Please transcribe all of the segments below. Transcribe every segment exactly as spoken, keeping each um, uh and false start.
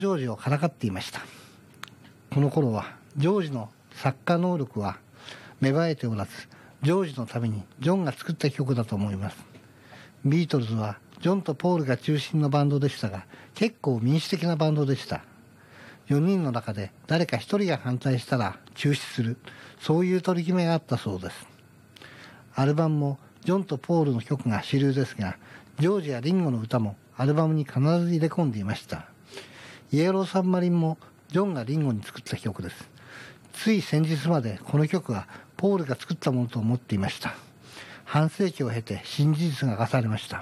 ジョージをからかっていました。この頃はジョージの作家能力は芽生えておらず、ジョージのためにジョンが作った曲だと思います。ビートルズはジョンとポールが中心のバンドでしたが、結構民主的なバンドでした。よにんの中で誰かひとりが反対したら中止する、そういう取り決めがあったそうです。アルバムもジョンとポールの曲が主流ですが、ジョージやリンゴの歌もアルバムに必ず入れ込んでいました。イエローサンマリンもジョンがリンゴに作った曲です。つい先日までこの曲はポールが作ったものと思っていました。半世紀を経て新事実が明かされました。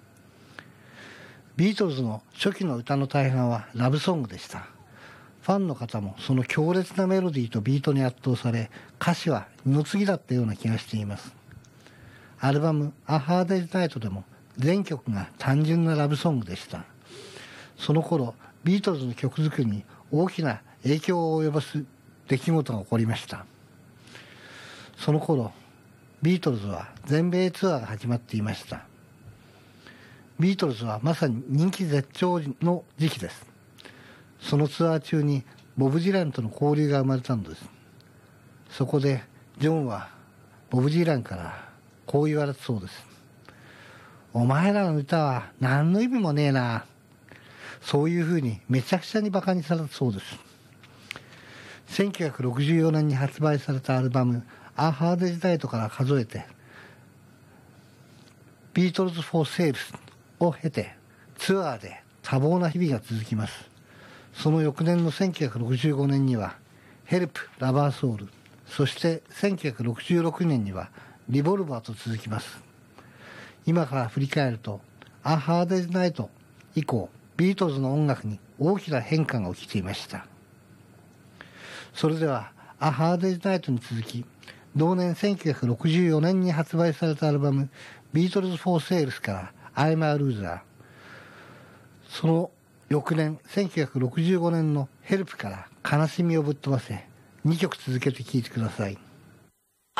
ビートルズの初期の歌の大半はラブソングでした。ファンの方もその強烈なメロディーとビートに圧倒され、歌詞は二の次だったような気がしています。アルバム「A Hard Day's Night」でも全曲が単純なラブソングでした。その頃ビートルズの曲作りに大きな影響を及ぼす出来事が起こりました。その頃ビートルズは全米ツアーが始まっていました。ビートルズはまさに人気絶頂の時期です。そのツアー中にボブ・ディランとの交流が生まれたのです。そこでジョンはボブ・ディランからこう言われたそうです。お前らの歌は何の意味もねえな。そういうふうにめちゃくちゃにバカにされたそうです。せんきゅうひゃくろくじゅうよねんに発売されたアルバム「A Hard Day's Night」から数えてビートルズ・フォー・セールスを経てツアーで多忙な日々が続きます。その翌年のせんきゅうひゃくろくじゅうごねんにはヘルプ・ラバー・ソウル、そしてせんきゅうひゃくろくじゅうろくねんにはリボルバーと続きます。今から振り返ると「A Hard Day's Night」以降ビートルズの音楽に大きな変化が起きていました。それでは「A Hard Day's Night」に続き、同年せんきゅうひゃくろくじゅうよねんに発売されたアルバム「ビートルズ・フォー・セールス」から「I'm a Loser」、その翌年せんきゅうひゃくろくじゅうごねんの「ヘルプ」から「悲しみをぶっ飛ばせ」、にきょく続けて聴いてください。